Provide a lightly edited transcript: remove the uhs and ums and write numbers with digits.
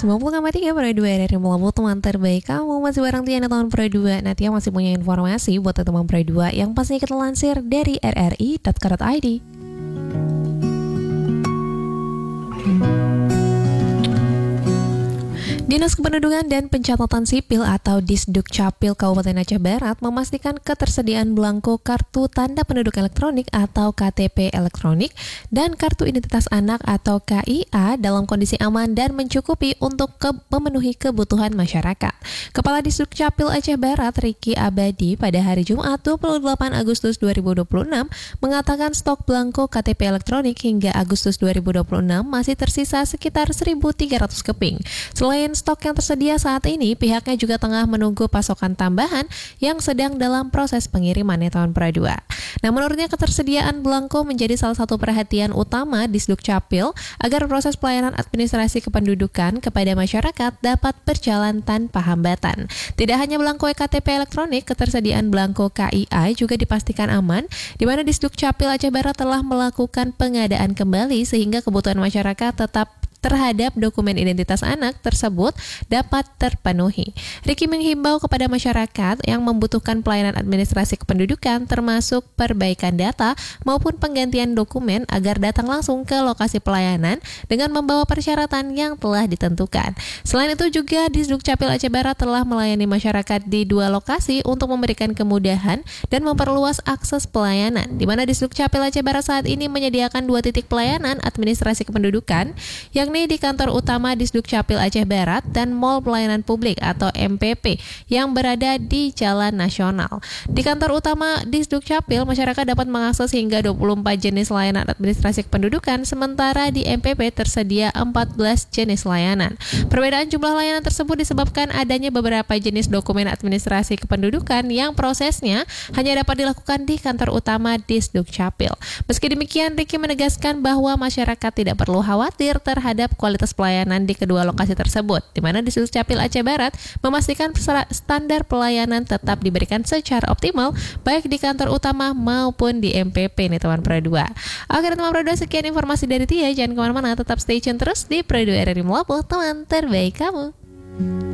90,3 Pro 2 dari Melabu, teman terbaik kamu. Masih bareng Tiana tahun Pro 2. Nah, Tia masih punya informasi buat teman Pro 2 yang pastinya kita lansir dari rri.co.id. Dinas Kependudukan dan Pencatatan Sipil atau Disdukcapil Kabupaten Aceh Barat memastikan ketersediaan belangko kartu tanda penduduk elektronik atau KTP elektronik dan kartu identitas anak atau KIA dalam kondisi aman dan mencukupi untuk memenuhi kebutuhan masyarakat. Kepala Disdukcapil Aceh Barat Riki Abadi pada hari Jumat 28 Agustus 2026 mengatakan stok belangko KTP elektronik hingga Agustus 2026 masih tersisa sekitar 1.300 keping. Selain stok yang tersedia saat ini, pihaknya juga tengah menunggu pasokan tambahan yang sedang dalam proses pengiriman tahun Pro 2. Nah, menurutnya ketersediaan belangko menjadi salah satu perhatian utama Disdukcapil agar proses pelayanan administrasi kependudukan kepada masyarakat dapat berjalan tanpa hambatan. Tidak hanya belangko KTP elektronik, ketersediaan belangko KIA juga dipastikan aman, di mana Disdukcapil Aceh Barat telah melakukan pengadaan kembali sehingga kebutuhan masyarakat tetap terhadap dokumen identitas anak tersebut dapat terpenuhi. Riki menghimbau kepada masyarakat yang membutuhkan pelayanan administrasi kependudukan termasuk perbaikan data maupun penggantian dokumen agar datang langsung ke lokasi pelayanan dengan membawa persyaratan yang telah ditentukan. Selain itu juga Disdukcapil Aceh Barat telah melayani masyarakat di 2 lokasi untuk memberikan kemudahan dan memperluas akses pelayanan, di mana Disdukcapil Aceh Barat saat ini menyediakan 2 titik pelayanan administrasi kependudukan yang di kantor utama Disdukcapil Aceh Barat dan Mall Pelayanan Publik atau MPP yang berada di Jalan Nasional. Di kantor utama Disdukcapil, masyarakat dapat mengakses hingga 24 jenis layanan administrasi kependudukan, sementara di MPP tersedia 14 jenis layanan. Perbedaan jumlah layanan tersebut disebabkan adanya beberapa jenis dokumen administrasi kependudukan yang prosesnya hanya dapat dilakukan di kantor utama Disdukcapil. Meski demikian, Riki menegaskan bahwa masyarakat tidak perlu khawatir terhadap kualitas pelayanan di kedua lokasi tersebut, di mana Disdukcapil Aceh Barat memastikan standar pelayanan tetap diberikan secara optimal baik di kantor utama maupun di MPP teman Pro 2. Oke teman Pro 2, sekian informasi dari Tia. Jangan kemana-mana, tetap stay tune terus di Pro 2 RRI Melabu, teman terbaik kamu.